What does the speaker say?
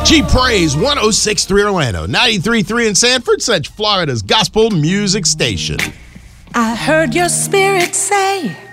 G Praise 106.3 Orlando, 93.3 in Sanford, such Florida's gospel music station. I heard your spirit say